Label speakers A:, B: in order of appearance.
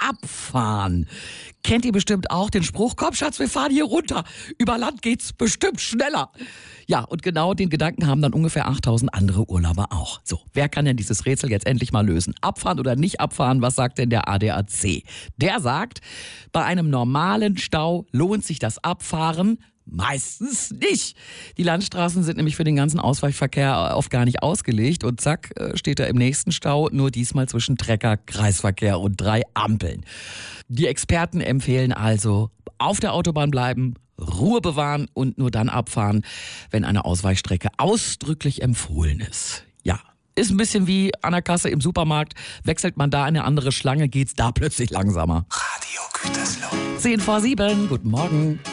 A: abfahren. Kennt ihr bestimmt auch den Spruch, komm Schatz, wir fahren hier runter. Über Land geht's bestimmt schneller. Ja, und genau den Gedanken haben dann ungefähr 8000 andere Urlauber auch. So, wer kann denn dieses Rätsel jetzt endlich mal lösen? Abfahren oder nicht abfahren? Was sagt denn der ADAC? Der sagt, bei einem normalen Stau lohnt sich das Abfahren meistens nicht. Die Landstraßen sind nämlich für den ganzen Ausweichverkehr oft gar nicht ausgelegt und zack, steht er im nächsten Stau, nur diesmal zwischen Trecker, Kreisverkehr und 3 Ampeln. Die Experten empfehlen also, auf der Autobahn bleiben, Ruhe bewahren und nur dann abfahren, wenn eine Ausweichstrecke ausdrücklich empfohlen ist. Ja, ist ein bisschen wie an der Kasse im Supermarkt. Wechselt man da eine andere Schlange, geht's da plötzlich langsamer.
B: Radio Gütersloh.
A: 6:10, guten Morgen.